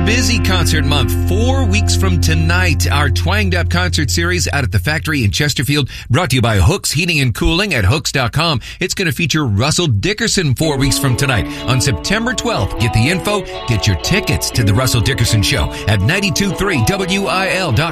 busy concert month. 4 weeks from tonight, our Twanged Up concert series out at the Factory in Chesterfield, brought to you by Hooks Heating and Cooling at Hooks.com. It's going to feature Russell Dickerson 4 weeks from tonight on September 12th. Get the info, get your tickets to the Russell Dickerson Show at 92.3 WIL.com.